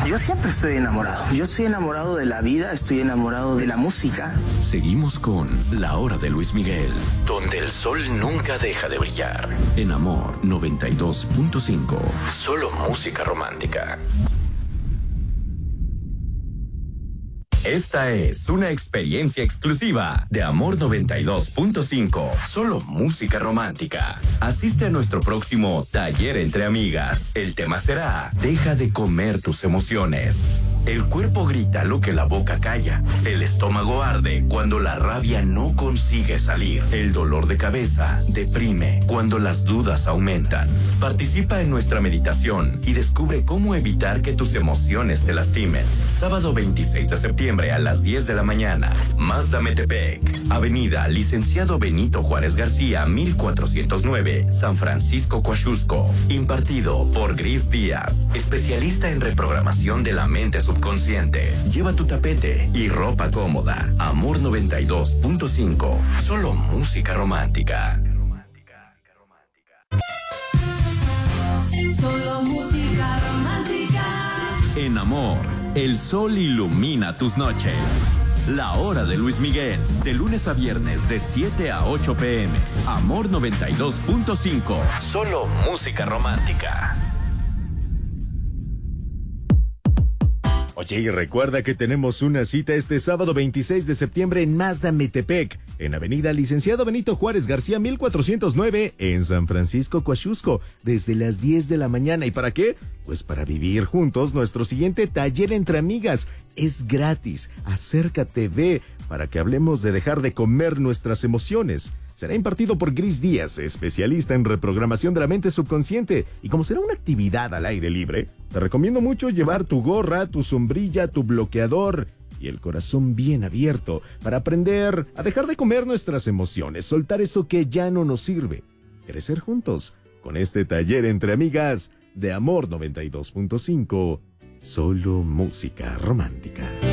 Yo siempre estoy enamorado. Yo estoy enamorado de la vida, estoy enamorado de la música. Seguimos con La Hora de Luis Miguel, donde el sol nunca deja de brillar. En Amor 92.5. Solo música romántica. Esta es una experiencia exclusiva de Amor 92.5. Solo música romántica. Asiste a nuestro próximo taller entre amigas. El tema será: deja de comer tus emociones. El cuerpo grita lo que la boca calla. El estómago arde cuando la rabia no consigue salir. El dolor de cabeza deprime cuando las dudas aumentan. Participa en nuestra meditación y descubre cómo evitar que tus emociones te lastimen. Sábado 26 de septiembre a las 10 de la mañana. Mazda Metepec, Avenida Licenciado Benito Juárez García, 1409, San Francisco, Coaxusco. Impartido por Gris Díaz, especialista en reprogramación de la mente subconsciente. Lleva tu tapete y ropa cómoda. Amor 92.5. Solo música romántica. Solo música romántica. En Amor, el sol ilumina tus noches. La Hora de Luis Miguel, de lunes a viernes de 7 a 8 p.m. Amor 92.5. Solo música romántica. Oye, y recuerda que tenemos una cita este sábado 26 de septiembre en Mazda Metepec, en Avenida Licenciado Benito Juárez García, 1409, en San Francisco, Coaxusco, desde las 10 de la mañana. ¿Y para qué? Pues para vivir juntos nuestro siguiente taller entre amigas. Es gratis. Acércate, ve, para que hablemos de dejar de comer nuestras emociones. Será impartido por Gris Díaz, especialista en reprogramación de la mente subconsciente. Y como será una actividad al aire libre, te recomiendo mucho llevar tu gorra, tu sombrilla, tu bloqueador y el corazón bien abierto para aprender a dejar de comer nuestras emociones, soltar eso que ya no nos sirve. Crecer juntos con este taller entre amigas de Amor 92.5, solo música romántica.